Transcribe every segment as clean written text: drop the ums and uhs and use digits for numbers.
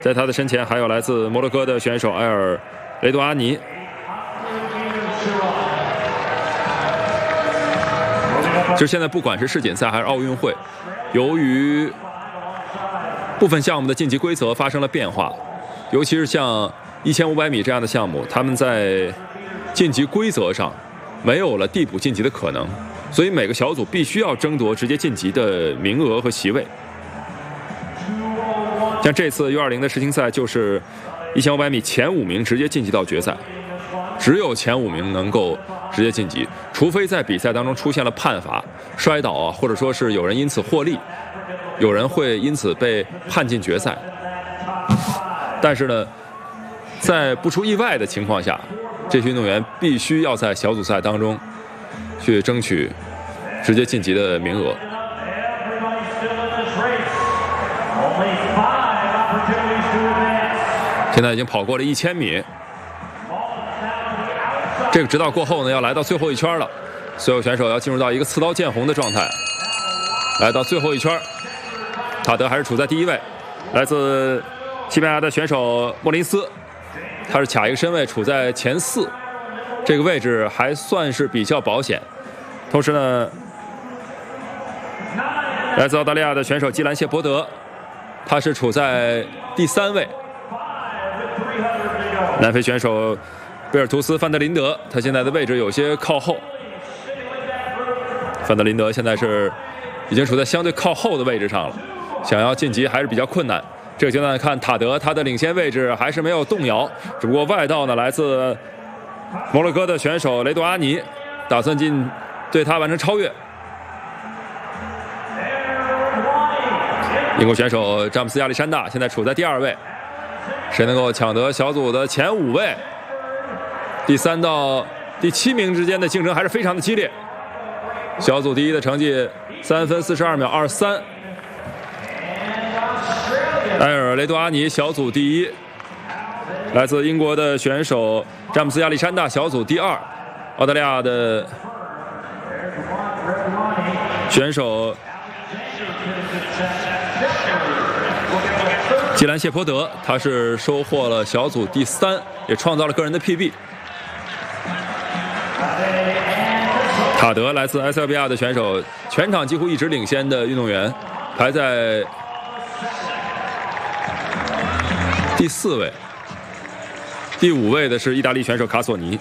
在他的身前还有来自摩洛哥的选手埃尔雷多阿尼。其实现在不管是世锦赛还是奥运会，由于部分项目的晋级规则发生了变化，尤其是像1500米这样的项目，他们在晋级规则上没有了递补晋级的可能，所以每个小组必须要争夺直接晋级的名额和席位。像这次U20的世青赛就是1500米前5名直接晋级到决赛，只有前5名能够直接晋级，除非在比赛当中出现了判罚、摔倒啊，或者说是有人因此获利，有人会因此被判进决赛。但是呢，在不出意外的情况下，这些运动员必须要在小组赛当中去争取直接晋级的名额。现在已经跑过了1000米，这个直道过后呢，要来到最后一圈了。所有选手要进入到一个刺刀见红的状态。来到最后一圈，塔德还是处在第1位，来自西班牙的选手莫林斯，他是卡一个身位，处在前4，这个位置还算是比较保险。同时呢，来自澳大利亚的选手基兰谢伯德，他是处在第3位。南非选手贝尔图斯·范德林德，他现在的位置有些靠后。范德林德现在是已经处在相对靠后的位置上了，想要晋级还是比较困难。这个阶段看塔德，他的领先位置还是没有动摇，只不过外道呢，来自摩洛哥的选手雷多阿尼打算对他完成超越。英国选手詹姆斯·亚历山大现在处在第2位。谁能够抢得小组的前5位？第3到第7名之间的竞争还是非常的激烈。小组第1的成绩3分42秒23，埃尔雷多阿尼小组第1，来自英国的选手詹姆斯·亚历山大小组第2，澳大利亚的选手基兰谢泼德，他是收获了小组第3，也创造了个人的 PB。塔德来自埃塞俄比亚的选手，全场几乎一直领先的运动员，排在第4位。第5位的是意大利选手卡索尼。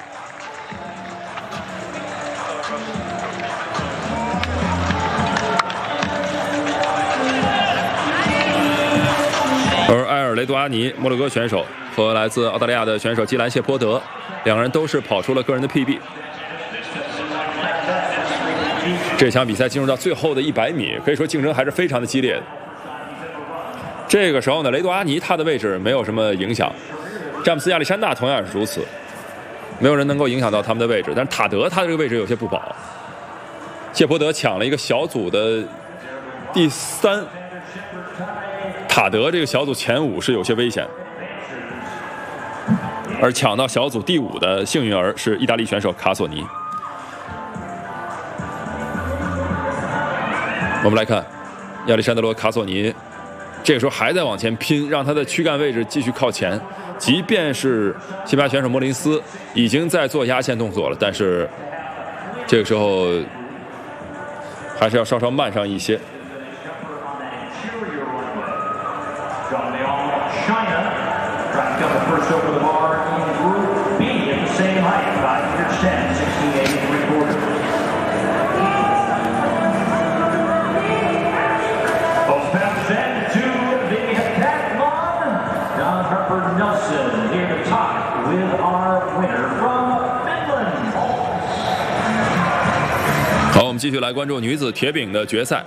而埃尔雷多阿尼，摩洛哥选手和来自澳大利亚的选手基兰谢泼德，两个人都是跑出了个人的 PB。这场比赛进入到最后的100米，可以说竞争还是非常的激烈的。这个时候呢，雷多阿尼他的位置没有什么影响，詹姆斯·亚历山大同样是如此，没有人能够影响到他们的位置。但是塔德他的这个位置有些不保，谢泼德抢了一个小组的第3。塔德这个小组前5是有些危险，而抢到小组第5的幸运儿是意大利选手卡索尼。我们来看亚历山德罗·卡索尼，这个时候还在往前拼，让他的躯干位置继续靠前。即便是西班牙选手莫林斯已经在做压线动作了，但是这个时候还是要稍稍慢上一些。好，我们继续来关注女子铁饼的决赛。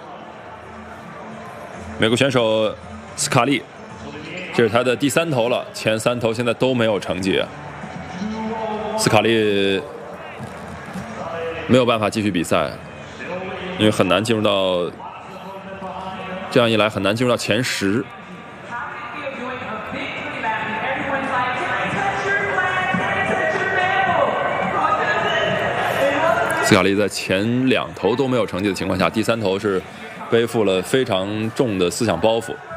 美国选手斯卡利，这是他的第3投了，前3投现在都没有成绩。斯卡利没有办法继续比赛，因为很难进入到，这样一来很难进入到前10。斯卡利在前2投都没有成绩的情况下，第3投是背负了非常重的思想包袱。